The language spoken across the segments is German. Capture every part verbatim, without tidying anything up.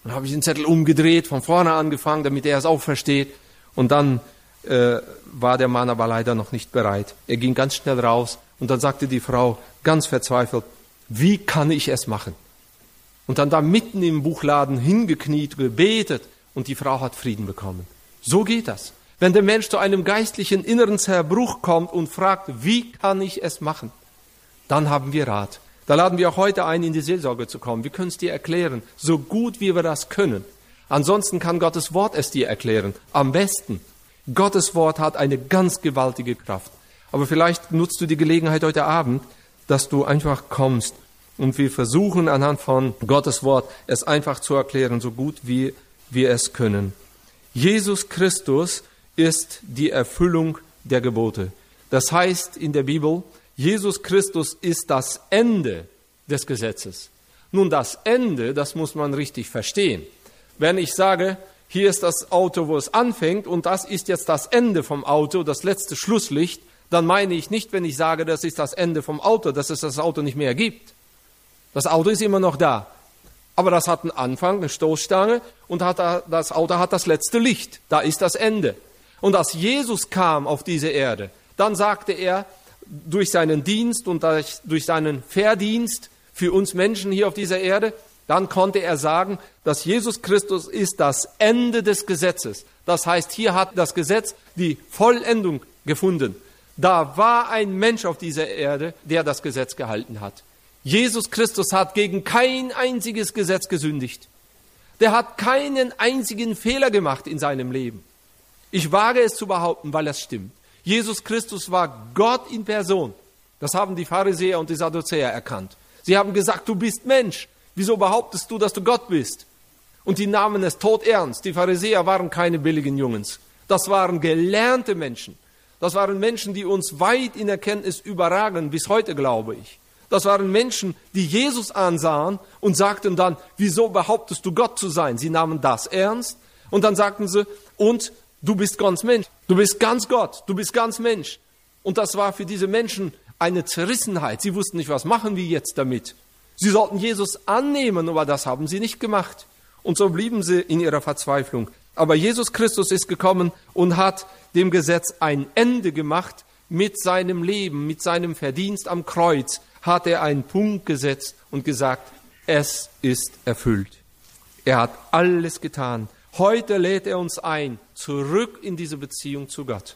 Dann habe ich den Zettel umgedreht, von vorne angefangen, damit er es auch versteht. Und dann äh, war der Mann aber leider noch nicht bereit. Er ging ganz schnell raus und dann sagte die Frau ganz verzweifelt, wie kann ich es machen? Und dann da mitten im Buchladen hingekniet, gebetet und die Frau hat Frieden bekommen. So geht das. Wenn der Mensch zu einem geistlichen inneren Zerbruch kommt und fragt, wie kann ich es machen? Dann haben wir Rat. Da laden wir auch heute ein, in die Seelsorge zu kommen. Wir können es dir erklären, so gut wie wir das können. Ansonsten kann Gottes Wort es dir erklären. Am besten. Gottes Wort hat eine ganz gewaltige Kraft. Aber vielleicht nutzt du die Gelegenheit heute Abend, dass du einfach kommst. Und wir versuchen anhand von Gottes Wort es einfach zu erklären, so gut wie wir es können. Jesus Christus ist die Erfüllung der Gebote. Das heißt in der Bibel, Jesus Christus ist das Ende des Gesetzes. Nun, das Ende, das muss man richtig verstehen. Wenn ich sage, hier ist das Auto, wo es anfängt und das ist jetzt das Ende vom Auto, das letzte Schlusslicht, dann meine ich nicht, wenn ich sage, das ist das Ende vom Auto, dass es das Auto nicht mehr gibt. Das Auto ist immer noch da. Aber das hat einen Anfang, eine Stoßstange und hat, das Auto hat das letzte Licht. Da ist das Ende. Und als Jesus kam auf diese Erde, dann sagte er, durch seinen Dienst und durch seinen Verdienst für uns Menschen hier auf dieser Erde, dann konnte er sagen, dass Jesus Christus ist das Ende des Gesetzes. Das heißt, hier hat das Gesetz die Vollendung gefunden. Da war ein Mensch auf dieser Erde, der das Gesetz gehalten hat. Jesus Christus hat gegen kein einziges Gesetz gesündigt. Der hat keinen einzigen Fehler gemacht in seinem Leben. Ich wage es zu behaupten, weil es stimmt. Jesus Christus war Gott in Person. Das haben die Pharisäer und die Sadduzäer erkannt. Sie haben gesagt, du bist Mensch. Wieso behauptest du, dass du Gott bist? Und die nahmen es todernst. Die Pharisäer waren keine billigen Jungens. Das waren gelernte Menschen. Das waren Menschen, die uns weit in Erkenntnis überragen, bis heute glaube ich. Das waren Menschen, die Jesus ansahen und sagten dann, wieso behauptest du Gott zu sein? Sie nahmen das ernst und dann sagten sie, und du bist ganz Mensch, du bist ganz Gott, du bist ganz Mensch. Und das war für diese Menschen eine Zerrissenheit. Sie wussten nicht, was machen wir jetzt damit. Sie sollten Jesus annehmen, aber das haben sie nicht gemacht. Und so blieben sie in ihrer Verzweiflung. Aber Jesus Christus ist gekommen und hat dem Gesetz ein Ende gemacht. Mit seinem Leben, mit seinem Verdienst am Kreuz hat er einen Punkt gesetzt und gesagt, es ist erfüllt. Er hat alles getan. Heute lädt er uns ein, zurück in diese Beziehung zu Gott.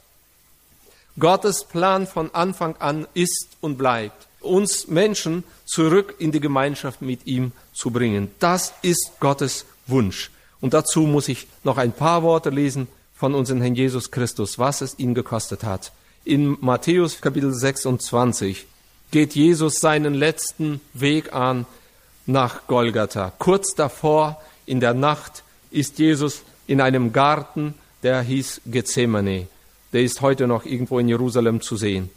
Gottes Plan von Anfang an ist und bleibt, uns Menschen zurück in die Gemeinschaft mit ihm zu bringen. Das ist Gottes Wunsch. Und dazu muss ich noch ein paar Worte lesen von unserem Herrn Jesus Christus, was es ihn gekostet hat. In Matthäus Kapitel sechsundzwanzig geht Jesus seinen letzten Weg an nach Golgatha. Kurz davor, in der Nacht, ist Jesus in einem Garten, der hieß Gethsemane. Der ist heute noch irgendwo in Jerusalem zu sehen,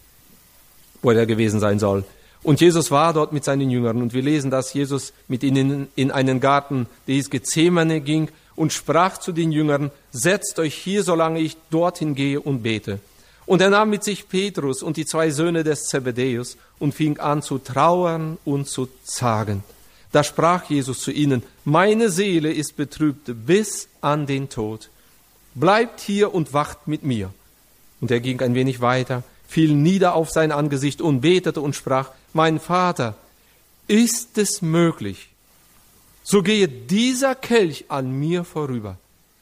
wo er gewesen sein soll. Und Jesus war dort mit seinen Jüngern. Und wir lesen, dass Jesus mit ihnen in einen Garten, der hieß Gethsemane, ging und sprach zu den Jüngern, setzt euch hier, solange ich dorthin gehe und bete. Und er nahm mit sich Petrus und die zwei Söhne des Zebedäus und fing an zu trauern und zu zagen. Da sprach Jesus zu ihnen, meine Seele ist betrübt bis an den Tod. Bleibt hier und wacht mit mir. Und er ging ein wenig weiter, fiel nieder auf sein Angesicht und betete und sprach, mein Vater, ist es möglich, so gehe dieser Kelch an mir vorüber.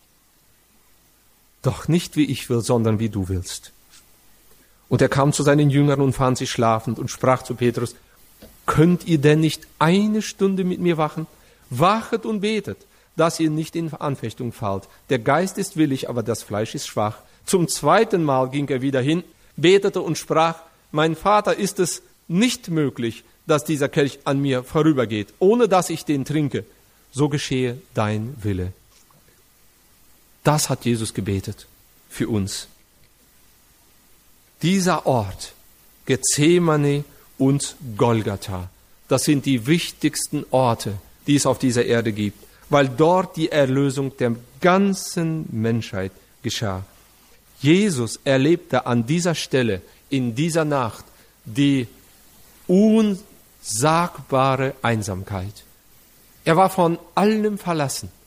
Doch nicht wie ich will, sondern wie du willst. Und er kam zu seinen Jüngern und fand sie schlafend und sprach zu Petrus, könnt ihr denn nicht eine Stunde mit mir wachen? Wachet und betet, dass ihr nicht in Anfechtung fallt. Der Geist ist willig, aber das Fleisch ist schwach. Zum zweiten Mal ging er wieder hin, betete und sprach, mein Vater, ist es nicht möglich, dass dieser Kelch an mir vorübergeht, ohne dass ich den trinke. So geschehe dein Wille. Das hat Jesus gebetet für uns. Dieser Ort, Gethsemane und Golgatha, das sind die wichtigsten Orte, die es auf dieser Erde gibt, weil dort die Erlösung der ganzen Menschheit geschah. Jesus erlebte an dieser Stelle, in dieser Nacht, die unsagbare Einsamkeit. Er war von allem verlassen.